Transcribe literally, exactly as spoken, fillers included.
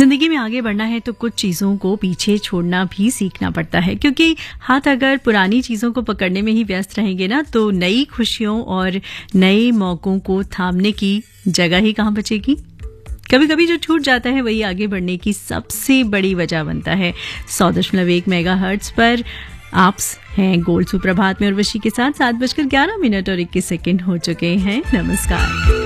जिंदगी में आगे बढ़ना है तो कुछ चीज़ों को पीछे छोड़ना भी सीखना पड़ता है, क्योंकि हाथ अगर पुरानी चीज़ों को पकड़ने में ही व्यस्त रहेंगे ना तो नई खुशियों और नए मौक़ों को थामने की जगह ही कहाँ बचेगी। कभी कभी जो छूट जाता है वही आगे बढ़ने की सबसे बड़ी वजह बनता है। सौ दशमलव एक मेगा हर्ट्ज पर आप हैं गोल्ड सुप्रभात में उर्वशी के साथ। सात बजकर ग्यारह मिनट और इक्कीस सेकेंड हो चुके हैं। नमस्कार।